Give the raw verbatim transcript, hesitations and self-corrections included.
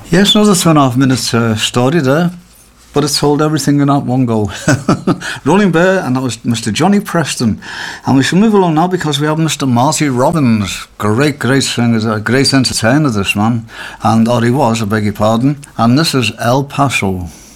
Yes, another two and a half minutes uh, story there, but it told everything in that one go. Rolling Bear, and that was Mister Johnny Preston. And we shall move along now because we have Mister Marty Robbins. Great, great singer, a great entertainer, this man. And, or he was, I beg your pardon. And this is El Paso.